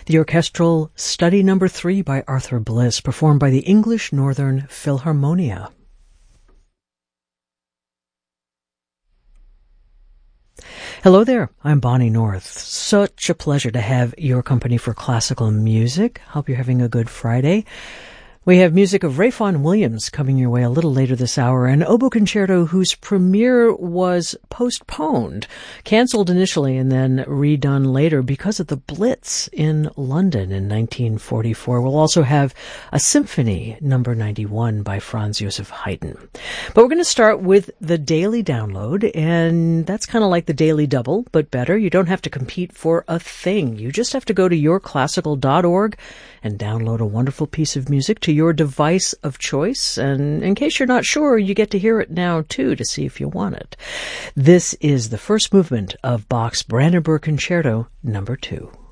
The orchestral Study No. 3 by Arthur Bliss, performed by the English Northern Philharmonia. Hello there, I'm Bonnie North. Such a pleasure to have your company for classical music. Hope you're having a good Friday. We have music of Ralph Vaughan Williams coming your way a little later this hour, an oboe concerto whose premiere was postponed, canceled initially and then redone later because of the Blitz in London in 1944. We'll also have a Symphony No. 91 by Franz Joseph Haydn. But we're going to start with the Daily Download, and that's kind of like the Daily Double, but better. You don't have to compete for a thing. You just have to go to yourclassical.org and download a wonderful piece of music to your device of choice. And in case you're not sure, you get to hear it now, too, to see if you want it. This is the first movement of Bach's Brandenburg Concerto No. 2.